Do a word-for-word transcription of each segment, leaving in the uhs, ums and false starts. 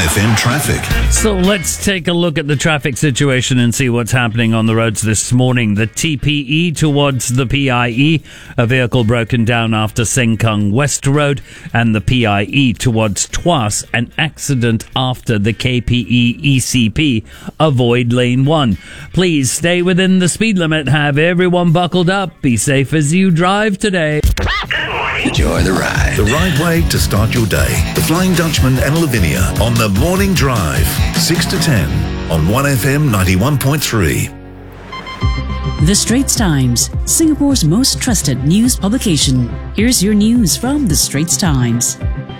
F M traffic. So let's take a look at the traffic situation and see what's happening on the roads this morning. The T P E towards the P I E, a vehicle broken down after Sengkang West Road, and the P I E towards Tuas, an accident after the K P E E C P. Avoid lane one. Please stay within the speed limit. Have everyone buckled up. Be safe as you drive today. Enjoy the ride. The right way to start your day. The Flying Dutchman and Lavinia on the Morning Drive, six to ten on one F M ninety-one point three. The Straits Times, Singapore's most trusted news publication. Here's your news from The Straits Times.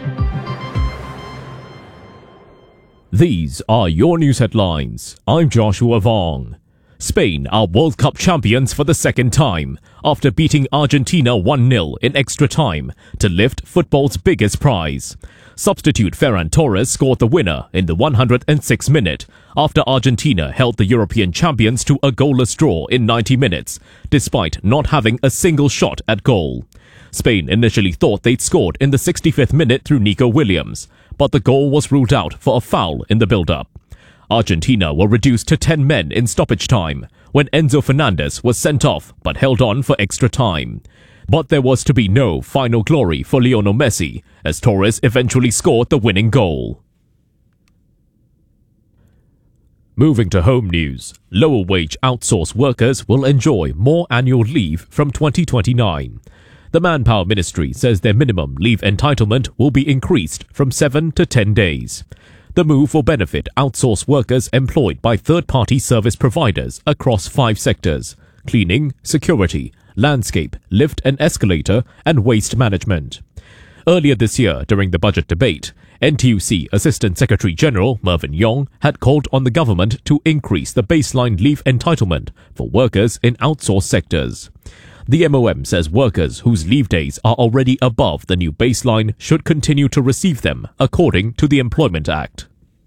These are your news headlines. I'm Joshua Vong. Spain are World Cup champions for the second time after beating Argentina one nil in extra time to lift football's biggest prize. Substitute Ferran Torres scored the winner in the one hundred sixth minute after Argentina held the European champions to a goalless draw in ninety minutes, despite not having a single shot at goal. Spain initially thought they'd scored in the sixty-fifth minute through Nico Williams, but the goal was ruled out for a foul in the build-up. Argentina were reduced to ten men in stoppage time when Enzo Fernandez was sent off but held on for extra time. But there was to be no final glory for Lionel Messi, as Torres eventually scored the winning goal. Moving to home news, lower-wage outsourced workers will enjoy more annual leave from twenty twenty-nine. The Manpower Ministry says their minimum leave entitlement will be increased from seven to ten days. The move will benefit outsourced workers employed by third-party service providers across five sectors: cleaning, security, landscape, lift and escalator, and waste management. Earlier this year, during the budget debate, N T U C Assistant Secretary-General Mervyn Yong had called on the government to increase the baseline leave entitlement for workers in outsourced sectors. The M O M says workers whose leave days are already above the new baseline should continue to receive them, according to the Employment Act.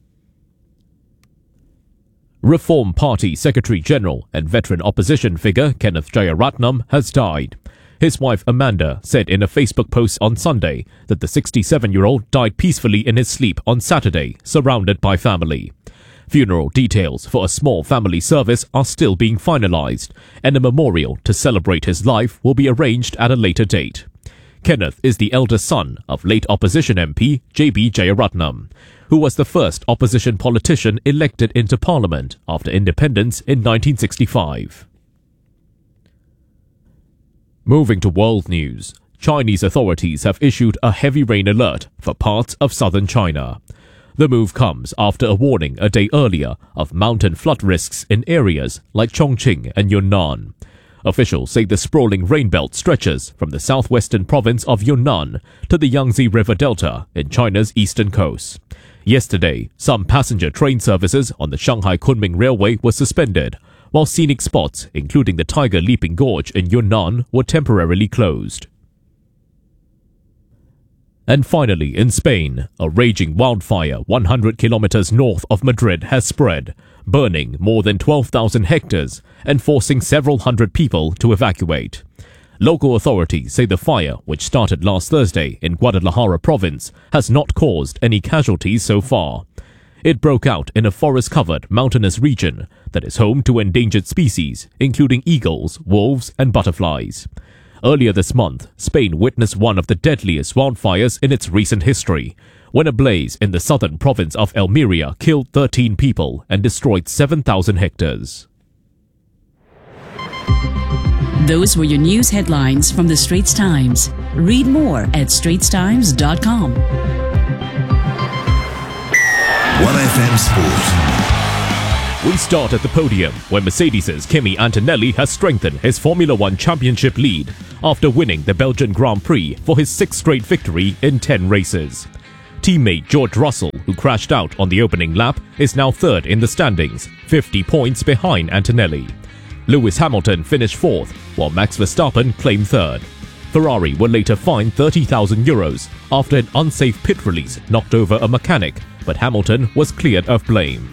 Reform Party Secretary-General and veteran opposition figure Kenneth Jayaratnam has died. His wife Amanda said in a Facebook post on Sunday that the sixty-seven-year-old died peacefully in his sleep on Saturday, surrounded by family. Funeral details for a small family service are still being finalized, and a memorial to celebrate his life will be arranged at a later date. Kenneth is the eldest son of late opposition M P J B Jayaratnam, who was the first opposition politician elected into parliament after independence in nineteen sixty-five. Moving to world news, Chinese authorities have issued a heavy rain alert for parts of southern China. The move comes after a warning a day earlier of mountain flood risks in areas like Chongqing and Yunnan. Officials say the sprawling rain belt stretches from the southwestern province of Yunnan to the Yangtze River Delta in China's eastern coast. Yesterday, some passenger train services on the Shanghai-Kunming Railway were suspended, while scenic spots, including the Tiger Leaping Gorge in Yunnan, were temporarily closed. And finally, in Spain, a raging wildfire one hundred kilometers north of Madrid has spread, burning more than twelve thousand hectares and forcing several hundred people to evacuate. Local authorities say the fire, which started last Thursday in Guadalajara province, has not caused any casualties so far. It broke out in a forest-covered mountainous region that is home to endangered species, including eagles, wolves, and butterflies. Earlier this month, Spain witnessed one of the deadliest wildfires in its recent history, when a blaze in the southern province of Almeria killed thirteen people and destroyed seven thousand hectares. Those were your news headlines from The Straits Times. Read more at straits times dot com. one F M Sport. We start at the podium, where Mercedes' Kimi Antonelli has strengthened his Formula One championship lead after winning the Belgian Grand Prix for his sixth straight victory in ten races. Teammate George Russell, who crashed out on the opening lap, is now third in the standings, fifty points behind Antonelli. Lewis Hamilton finished fourth, while Max Verstappen claimed third. Ferrari were later fined thirty thousand euros after an unsafe pit release knocked over a mechanic, but Hamilton was cleared of blame.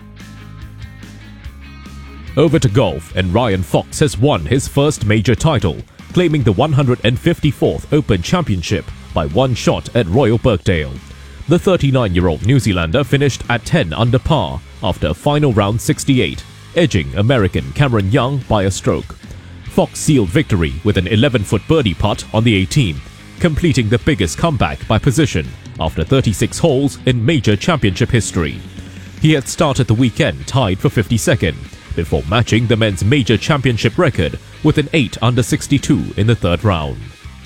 Over to golf, and Ryan Fox has won his first major title, claiming the one hundred fifty-fourth Open Championship by one shot at Royal Birkdale. The thirty-nine-year-old New Zealander finished at ten under par after final round sixty-eight, edging American Cameron Young by a stroke. Fox sealed victory with an eleven-foot birdie putt on the eighteenth, completing the biggest comeback by position after thirty-six holes in major championship history. He had started the weekend tied for fifty-second, before matching the men's major championship record with an eight under sixty-two in the third round.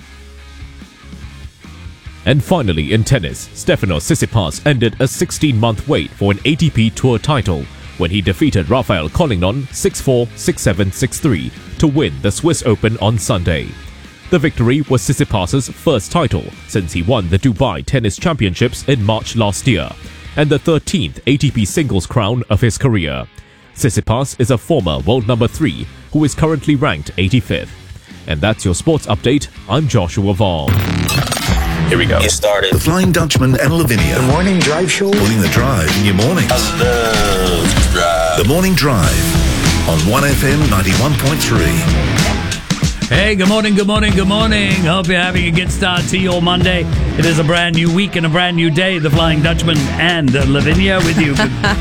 And finally in tennis, Stefanos Tsitsipas ended a sixteen-month wait for an A T P Tour title when he defeated Rafael Collignon six four, six seven, six three to win the Swiss Open on Sunday. The victory was Tsitsipas's first title since he won the Dubai Tennis Championships in March last year, and the thirteenth A T P singles crown of his career. Tsitsipas is a former world number three who is currently ranked eighty-fifth. And that's your sports update. I'm Joshua Vaughn. Here we go. Get started. The Flying Dutchman and Lavinia. The Morning Drive Show. Putting the drive in your mornings. The drive. The Morning Drive on one F M ninety-one point three. Hey, good morning, good morning, good morning. Hope you're having a good start to your Monday. It is a brand new week and a brand new day. The Flying Dutchman and Lavinia with you.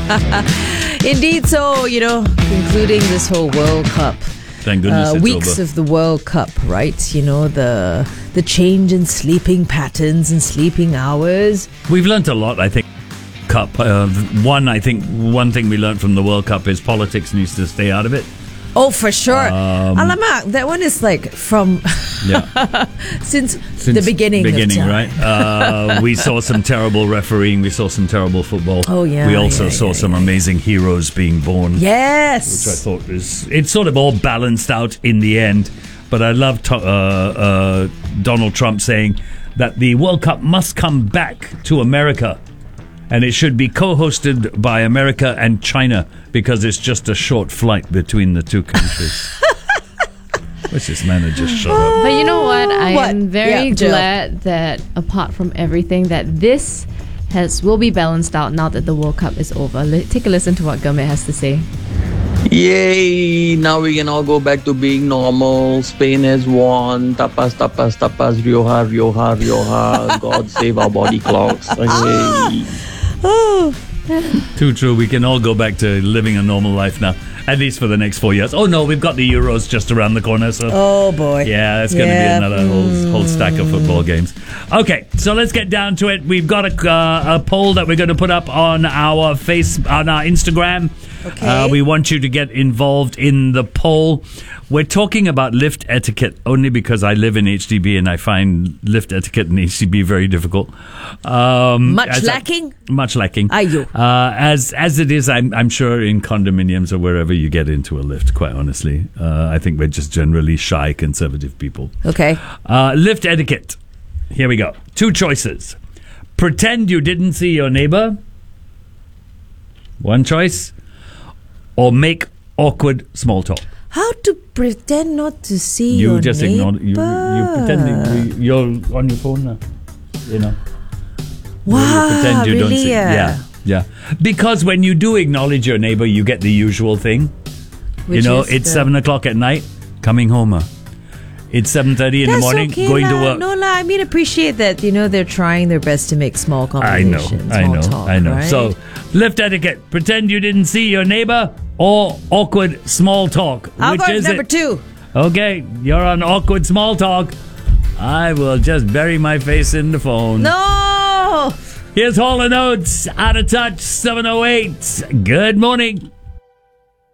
Indeed, so, you know, concluding this whole World Cup. Thank goodness uh, it's weeks over. of the World Cup, right? You know, the the change in sleeping patterns and sleeping hours. We've learnt a lot, I think. Cup. Uh, one, I think, one thing we learned from the World Cup is politics needs to stay out of it. Oh, for sure. Um, Alamak, that one is like from Yeah. since, Since the beginning. beginning, of time. right? Uh, we saw some terrible refereeing. We saw some terrible football. Oh, yeah, We also yeah, saw yeah, some yeah. amazing heroes being born. Yes. Which I thought was, it's sort of all balanced out in the end. But I love to, uh, uh, Donald Trump saying that the World Cup must come back to America. And it should be co-hosted by America and China because it's just a short flight between the two countries. What's this man to just shut up? But you know what? I What? am very Yeah, Jill. glad that apart from everything, that this has will be balanced out now that the World Cup is over. Li- take a listen to what Gurmit has to say. Yay! Now we can all go back to being normal. Spain has won. Tapas, tapas, tapas. Rioja, Rioja, Rioja. God save our body clocks. Yay. Too true. We can all go back to living a normal life now, at least for the next four years. Oh no, we've got the Euros just around the corner, so Oh, boy. yeah, it's going to Yeah. be another whole, whole stack of football games. Okay, so let's get down to it. We've got a, uh, a poll that we're going to put up on our face on our Instagram. Okay. Uh, we want you to get involved in the poll. We're talking about lift etiquette only because I live in H D B and I find lift etiquette in H D B very difficult. Um, Much as a- lacking? much lacking. Ayo. Uh, as as it is, I'm I'm sure in condominiums or wherever you get into a lift. Quite honestly, uh, I think we're just generally shy, conservative people. Okay. Uh, lift etiquette. Here we go. Two choices: pretend you didn't see your neighbor. One choice, or make awkward small talk. How to pretend not to see You your just neighbor? ignore. You you pretend you, you're on your phone now. You know. You Wow, pretend you don't really? see. uh, Yeah, yeah. Because when you do acknowledge your neighbor, you get the usual thing. you Which know, is it's the- seven o'clock at night, coming home. Uh. It's seven thirty in the That's morning, okay going lah. to work. No lah, I mean appreciate that. You know they're trying their best to make small I know, conversations. I small know, talk, I know. right? So, lift etiquette. Pretend you didn't see your neighbor, or awkward small talk. I'll Which go with is number it? two. Okay, you're on awkward small talk. I will just bury my face in the phone. No. Here's Hall and Oates, Out of Touch, seven oh eight. Good morning.